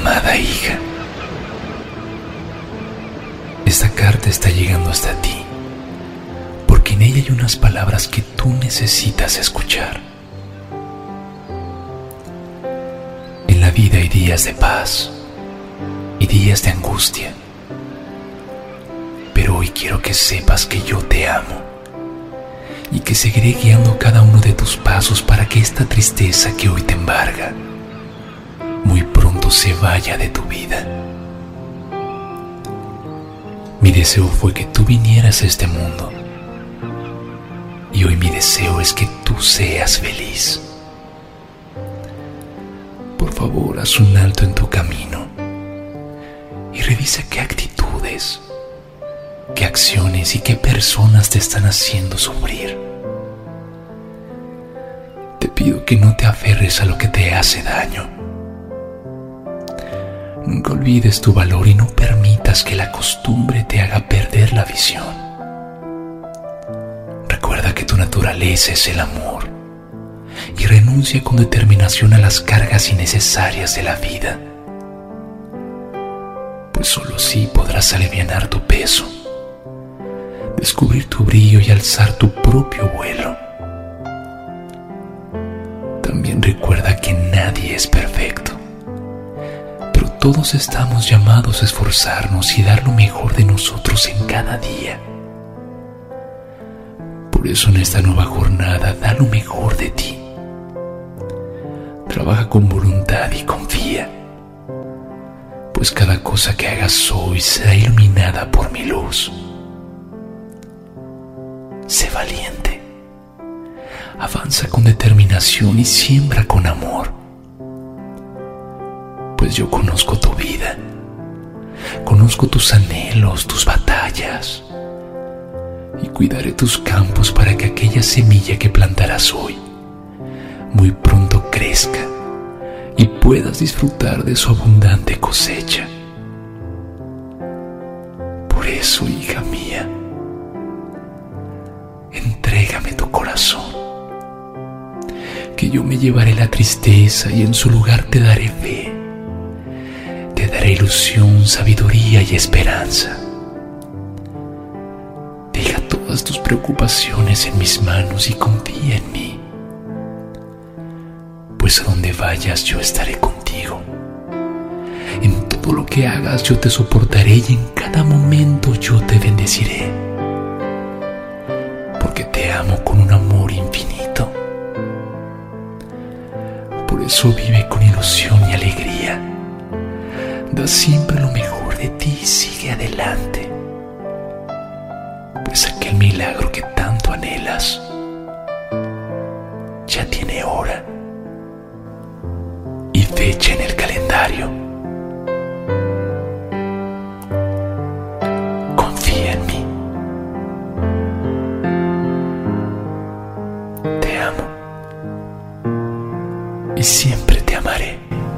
Amada hija, esta carta está llegando hasta ti, porque en ella hay unas palabras que tú necesitas escuchar. En la vida hay días de paz y días de angustia, pero hoy quiero que sepas que yo te amo y que seguiré guiando cada uno de tus pasos para que esta tristeza que hoy te embarga muy pronto se vaya de tu vida. Mi deseo fue que tú vinieras a este mundo y hoy mi deseo es que tú seas feliz. Por favor, haz un alto en tu camino y revisa qué actitudes, qué acciones y qué personas te están haciendo sufrir. Te pido que no te aferres a lo que te hace daño. Nunca olvides tu valor y no permitas que la costumbre te haga perder la visión. Recuerda que tu naturaleza es el amor y renuncia con determinación a las cargas innecesarias de la vida, pues solo así podrás alivianar tu peso, descubrir tu brillo y alzar tu propio vuelo. También recuerda que nadie es perfecto, pero todos estamos llamados a esforzarnos y dar lo mejor de nosotros en cada día. Por eso en esta nueva jornada da lo mejor de ti. Trabaja con voluntad y confía, pues cada cosa que hagas hoy será iluminada por mi luz. Sé valiente, avanza con determinación y siembra con amor, pues yo conozco tu vida, conozco tus anhelos, tus batallas, y cuidaré tus campos para que aquella semilla que plantarás hoy muy pronto crezca y puedas disfrutar de su abundante cosecha. Por eso, hija mía, entrégame tu corazón, que yo me llevaré la tristeza y en su lugar te daré fe, te daré ilusión, sabiduría y esperanza. Deja todas tus preocupaciones en mis manos y confía en mí, pues a donde vayas yo estaré contigo. En todo lo que hagas yo te soportaré y en cada momento yo te bendeciré, porque te amo con un amor infinito. Por eso vive con ilusión y alegría. Da siempre lo mejor de ti y sigue adelante, pues aquel milagro que tanto anhelas ya tiene hora y fecha en el calendario. Confía en mí. Te amo y siempre te amaré.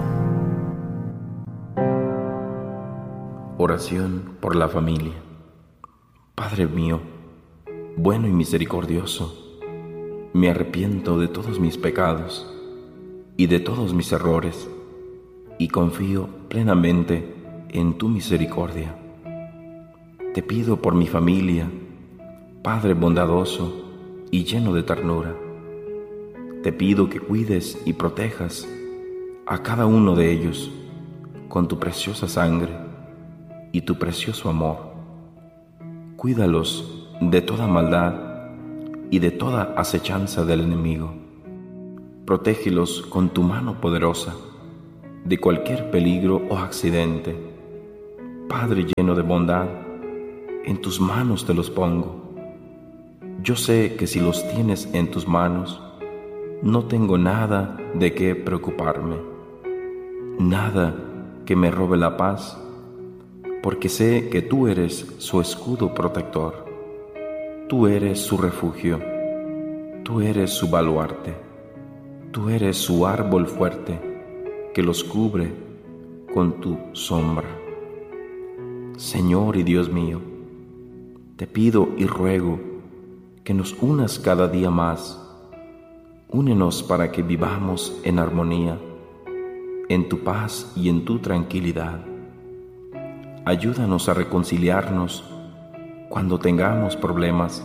Oración por la familia. Padre mío, bueno y misericordioso, me arrepiento de todos mis pecados y de todos mis errores, y confío plenamente en tu misericordia. Te pido por mi familia, Padre bondadoso y lleno de ternura. Te pido que cuides y protejas a cada uno de ellos con tu preciosa sangre y tu precioso amor. Cuídalos de toda maldad y de toda acechanza del enemigo. Protégelos con tu mano poderosa de cualquier peligro o accidente. Padre lleno de bondad, en tus manos te los pongo. Yo sé que si los tienes en tus manos, no tengo nada de qué preocuparme, nada que me robe la paz, porque sé que tú eres su escudo protector, tú eres su refugio, tú eres su baluarte. Tú eres su árbol fuerte que los cubre con tu sombra. Señor y Dios mío, te pido y ruego que nos unas cada día más. Únenos para que vivamos en armonía, en tu paz y en tu tranquilidad. Ayúdanos a reconciliarnos cuando tengamos problemas,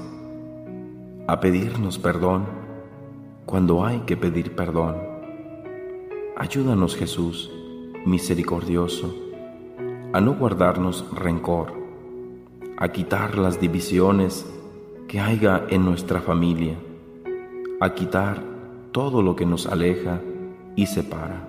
a pedirnos perdón cuando hay que pedir perdón. Ayúdanos, Jesús, misericordioso, a no guardarnos rencor, a quitar las divisiones que haya en nuestra familia, a quitar todo lo que nos aleja y separa.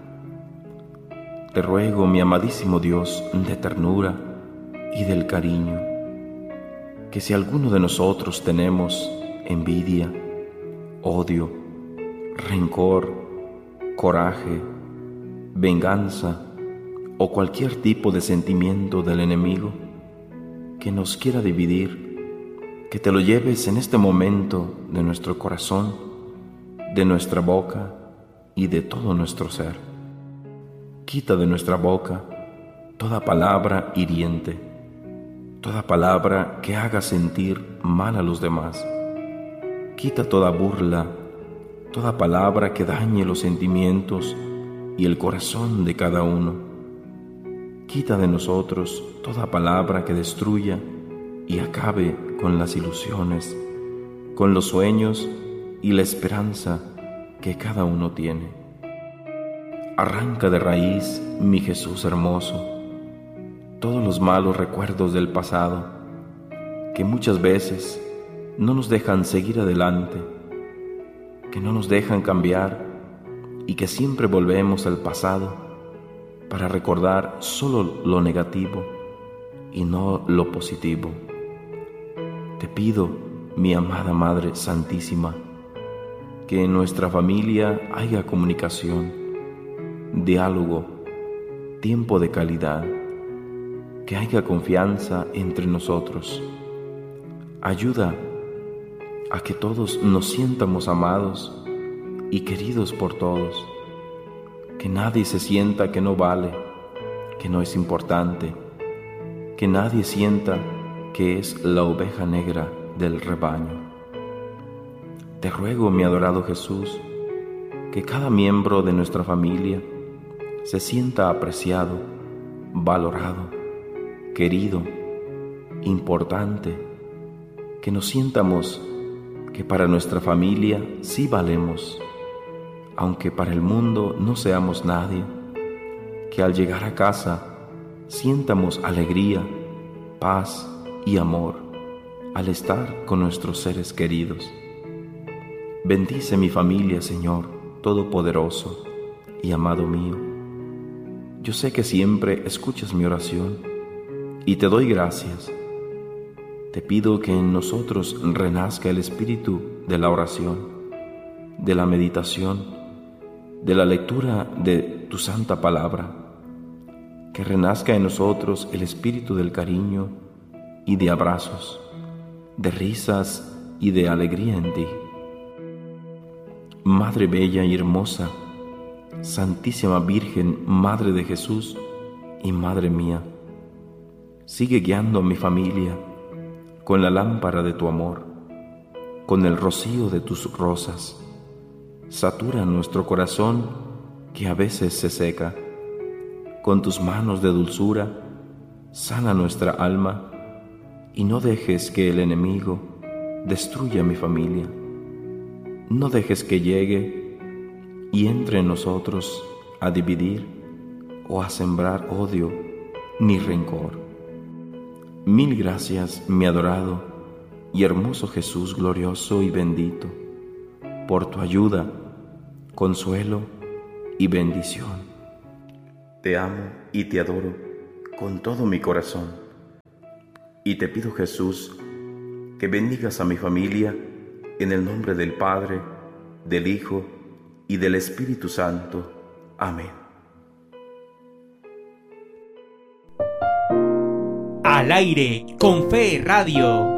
Te ruego, mi amadísimo Dios de ternura y del cariño, que si alguno de nosotros tenemos envidia, odio, rencor, coraje, venganza o cualquier tipo de sentimiento del enemigo que nos quiera dividir, que te lo lleves en este momento de nuestro corazón, de nuestra boca y de todo nuestro ser. Quita de nuestra boca toda palabra hiriente, toda palabra que haga sentir mal a los demás. Quita toda burla, toda palabra que dañe los sentimientos y el corazón de cada uno. Quita de nosotros toda palabra que destruya y acabe con las ilusiones, con los sueños y la esperanza que cada uno tiene. Arranca de raíz, mi Jesús hermoso, todos los malos recuerdos del pasado que muchas veces no nos dejan seguir adelante, que no nos dejan cambiar y que siempre volvemos al pasado para recordar solo lo negativo y no lo positivo. Te pido, mi amada Madre Santísima, que en nuestra familia haya comunicación, diálogo, tiempo de calidad, que haya confianza entre nosotros. Ayuda a que todos nos sientamos amados y queridos por todos, que nadie se sienta que no vale, que no es importante, que nadie sienta que es la oveja negra del rebaño. Te ruego, mi adorado Jesús, que cada miembro de nuestra familia se sienta apreciado, valorado, querido, importante, que nos sientamos que para nuestra familia sí valemos, aunque para el mundo no seamos nadie, que al llegar a casa sientamos alegría, paz y amor al estar con nuestros seres queridos. Bendice mi familia, Señor Todopoderoso y amado mío. Yo sé que siempre escuchas mi oración y te doy gracias. Te pido que en nosotros renazca el espíritu de la oración, de la meditación, de la lectura de tu santa palabra, que renazca en nosotros el espíritu del cariño y de abrazos, de risas y de alegría en ti. Madre bella y hermosa, Santísima Virgen, Madre de Jesús y Madre mía, sigue guiando a mi familia con la lámpara de tu amor, con el rocío de tus rosas. Satura nuestro corazón que a veces se seca. Con tus manos de dulzura, sana nuestra alma y no dejes que el enemigo destruya mi familia. No dejes que llegue y entre en nosotros a dividir o a sembrar odio ni rencor. Mil gracias, mi adorado y hermoso Jesús glorioso y bendito, por tu ayuda, consuelo y bendición. Te amo y te adoro con todo mi corazón. Y te pido, Jesús, que bendigas a mi familia en el nombre del Padre, del Hijo y del Espíritu Santo. Amén. Al aire con Fe Radio.